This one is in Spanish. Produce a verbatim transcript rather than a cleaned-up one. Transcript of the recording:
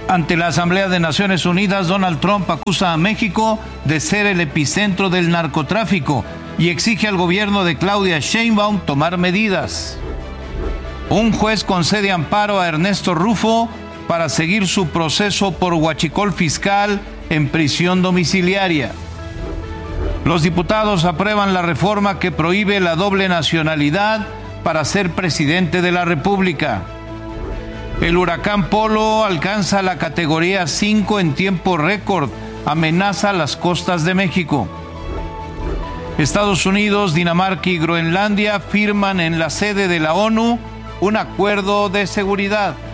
Ante la Asamblea de Naciones Unidas, Donald Trump acusa a México de ser el epicentro del narcotráfico y exige al gobierno de Claudia Sheinbaum tomar medidas. Un juez concede amparo a Ernesto Rufo para seguir su proceso por huachicol fiscal en prisión domiciliaria. Los diputados aprueban la reforma que prohíbe la doble nacionalidad para ser presidente de la República. El huracán Polo alcanza la categoría cinco en tiempo récord, amenaza las costas de México. Estados Unidos, Dinamarca y Groenlandia firman en la sede de la ONU un acuerdo de seguridad.